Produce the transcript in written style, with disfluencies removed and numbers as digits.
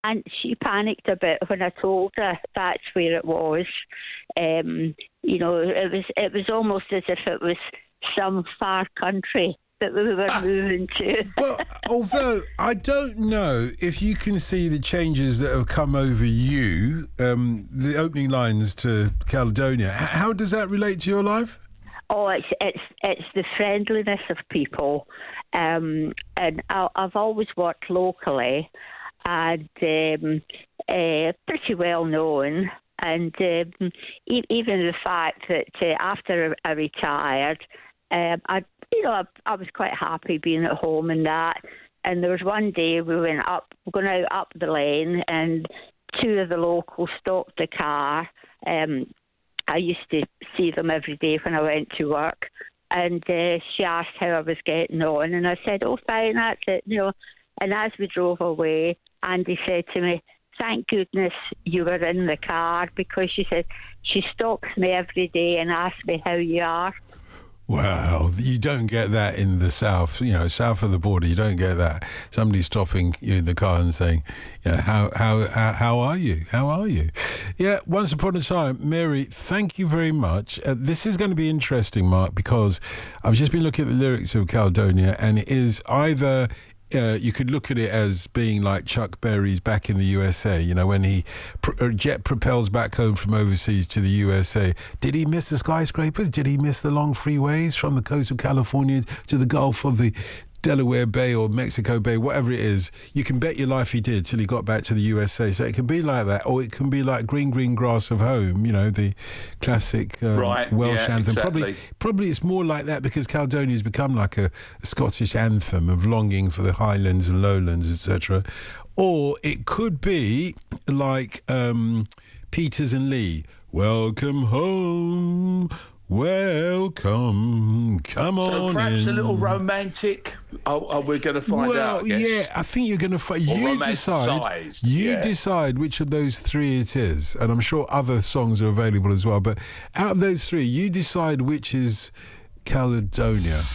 And she panicked a bit when I told her that's where it was. It was almost as if it was some far country that we were moving to. Well, although I don't know if you can see the changes that have come over you, the opening lines to Caledonia. How does that relate to your life? Oh, it's the friendliness of people, and I've always worked locally, and pretty well known. And even the fact that after I retired, I was quite happy being at home and that. And there was one day we going out up the lane, and two of the locals stopped the car. I used to see them every day when I went to work, and she asked how I was getting on, and I said, "Oh, fine, that's it," And as we drove away, Andy said to me, "Thank goodness you were in the car," because she said she stops me every day and asks me how you are. Wow, you don't get that in the south. South of the border, you don't get that. Somebody stopping you in the car and saying, how are you? How are you? Yeah, once upon a time, Mary, thank you very much. This is going to be interesting, Mark, because I've just been looking at the lyrics of Caledonia, and it is either... you could look at it as being like Chuck Berry's Back in the USA, when he jet propels back home from overseas to the USA. Did he miss the skyscrapers? Did he miss the long freeways from the coast of California to the Gulf of the Delaware Bay or Mexico Bay, whatever it is? You can bet your life he did till he got back to the USA. So it can be like that, or it can be like Green Green Grass of Home, the classic Welsh anthem. Exactly. Probably it's more like that because Caledonia has become like a Scottish anthem of longing for the highlands and lowlands, etc. Or it could be like Peters and Lee, "Welcome home, welcome, come on So perhaps in." a little romantic. We're going to find out. I guess. Yeah, I think you're going to find. Romanticised. You decide which of those three it is, and I'm sure other songs are available as well. But out of those three, you decide which is Caledonia.